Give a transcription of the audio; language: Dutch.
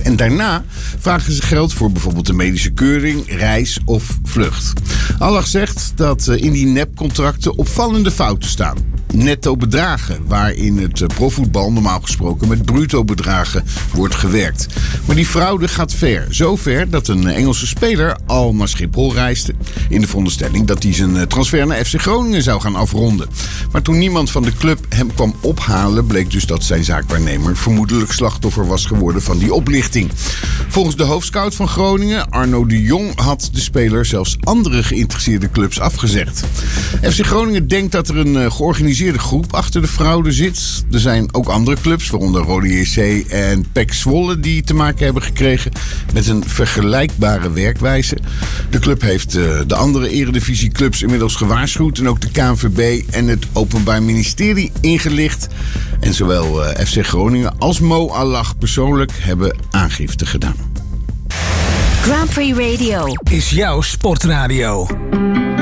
En daarna vragen ze geld voor bijvoorbeeld de medische keuring, reis of vlucht. Allah zegt dat in die nepcontracten opvallende fouten staan. Netto bedragen, waarin het profvoetbal normaal gesproken met bruto bedragen wordt gewerkt. Maar die fraude gaat ver. Zo ver dat een Engelse speler al naar Schiphol reisde in de veronderstelling dat hij zijn transfer naar FC Groningen zou gaan afronden. Maar toen niemand van de club hem kwam ophalen, bleek dus dat zijn zaakwaarnemer vermoedelijk slachtoffer was geworden van die oplichting. Volgens de hoofdscout van Groningen, Arno de Jong, had de speler zelfs andere geïnteresseerde clubs afgezegd. FC Groningen denkt dat er een georganiseerde groep achter de fraude zit. Er zijn ook andere clubs, waaronder Rode JC en PEC Zwolle, die te maken hebben gekregen met een vergelijkbare werkwijze. De club heeft de andere eredivisieclubs inmiddels gewaarschuwd en ook de KNVB en het Openbaar Ministerie ingelicht. En zowel FC Groningen als Mo Allah persoonlijk hebben aangifte gedaan. Grand Prix Radio is jouw sportradio.